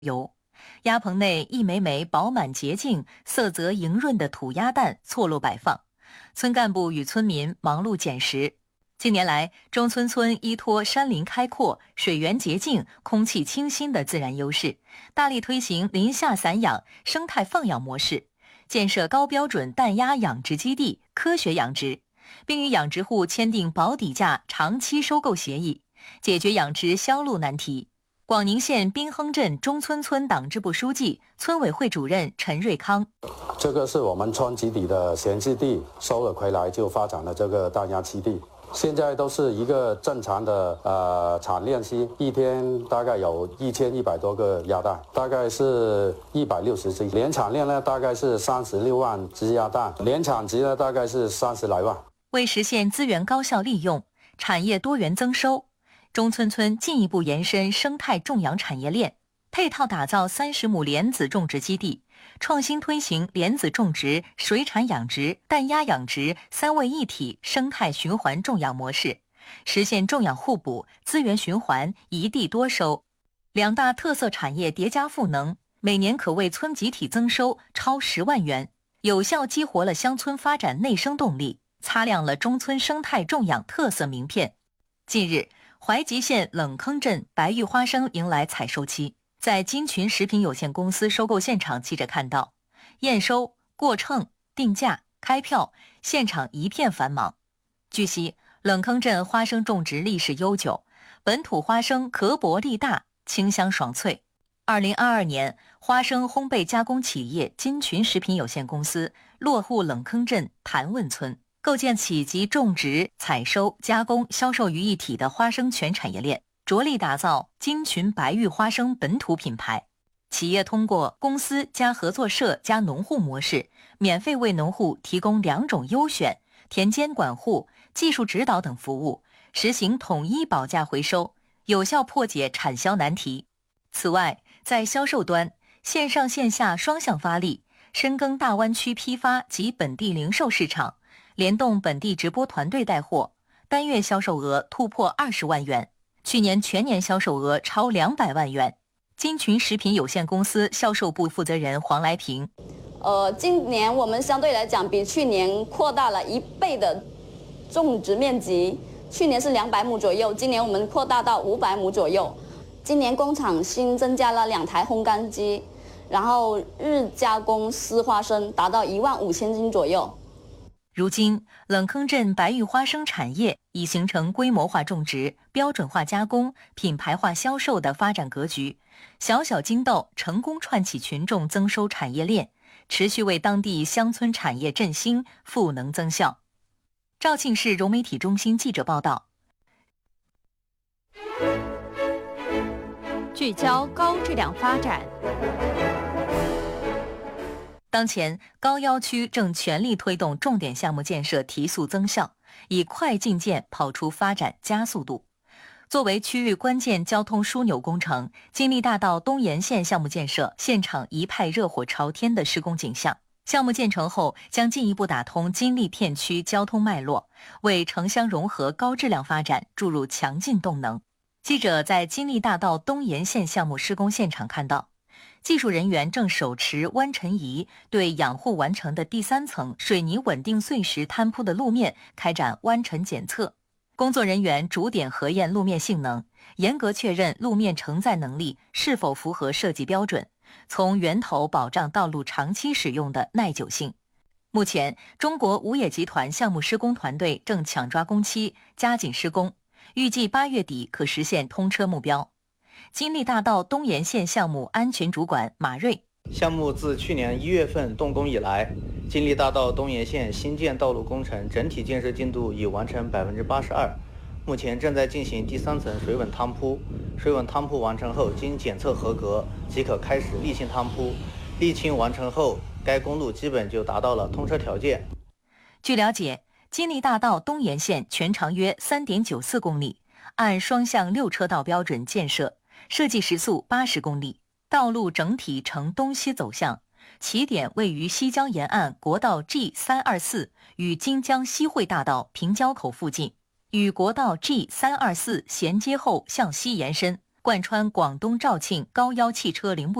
油。鸭棚内一枚枚饱满洁净、色泽莹润的土鸭蛋错落摆放，村干部与村民忙碌捡食。近年来，中村村依托山林开阔、水源洁净、空气清新的自然优势，大力推行林下散养、生态放养模式，建设高标准蛋鸭养殖基地，科学养殖，并与养殖户签订保底价长期收购协议，解决养殖销路难题。广宁县滨亨镇中村村党支部书记、村委会主任陈瑞康： 这个是我们村集体的闲置地，收了回来就发展了这个蛋鸭基地。现在都是一个正常的产量期，一天大概有1100多个鸭蛋，大概是160只，年产量呢大概是36万只鸭蛋，年产值呢大概是30来万。 为实现资源高效利用、产业多元增收，中村村进一步延伸生态种养产业链，配套打造30亩莲子种植基地，创新推行莲子种植、水产养殖、蛋鸭养殖3位一体生态循环种养模式，实现种养互补、资源循环、一地多收。两大特色产业叠加赋能，每年可为村集体增收超10万元，有效激活了乡村发展内生动力，擦亮了中村生态种养特色名片。近日，怀集县冷坑镇白玉花生迎来采收期。在金群食品有限公司收购现场，记者看到，验收、过秤、定价、开票，现场一片繁忙。据悉，冷坑镇花生种植历史悠久，本土花生壳薄粒大，清香爽脆。2022年，花生烘焙加工企业金群食品有限公司落户冷坑镇谭问村，构建起集种植、采收、加工、销售于一体的花生全产业链，着力打造金群白玉花生本土品牌。企业通过公司加合作社加农户模式，免费为农户提供2种优选、田间管护、技术指导等服务，实行统一保价回收，有效破解产销难题。此外，在销售端，线上线下双向发力，深耕大湾区批发及本地零售市场，联动本地直播团队带货，单月销售额突破20万元，去年全年销售额超200万元。金群食品有限公司销售部负责人黄来平： 今年我们相对来讲比去年扩大了1倍的种植面积，去年是200亩左右，今年我们扩大到500亩左右。今年工厂新增加了2台烘干机，然后日加工丝花生达到15000斤左右。 如今，冷坑镇白玉花生产业已形成规模化种植、标准化加工、品牌化销售的发展格局，小小金豆成功串起群众增收产业链，持续为当地乡村产业振兴赋能增效。肇庆市融媒体中心记者报道。 聚焦高质量发展。 当前，高要区正全力推动重点项目建设提速增效，以快进键跑出发展加速度。作为区域关键交通枢纽工程，金利大道东沿线项目建设现场一派热火朝天的施工景象。项目建成后，将进一步打通金利片区交通脉络，为城乡融合高质量发展注入强劲动能。记者在金利大道东沿线项目施工现场看到，技术人员正手持弯尘仪对养护完成的第3层水泥稳定碎石摊铺的路面开展弯尘检测。工作人员逐点核验路面性能，严格确认路面承载能力是否符合设计标准，从源头保障道路长期使用的耐久性。目前，中国武冶集团项目施工团队正抢抓工期，加紧施工，预计8月底可实现通车目标。金利大道东沿线项目安全主管马瑞： 项目自去年1月份动工以来，金利大道东沿线新建道路工程整体建设进度已完成82%，目前正在进行第3层水稳汤铺。水稳汤铺完成后，经检测合格，即可开始沥青汤铺。沥青完成后，该公路基本就达到了通车条件。 据了解，金利大道东沿线全长约3.94公里，按双向6车道标准建设，设计时速80公里，道路整体呈东西走向，起点位于西江沿岸国道 G324 与金江西汇大道平交口附近，与国道 G324 衔接后向西延伸， 贯穿广东肇庆高腰汽车零部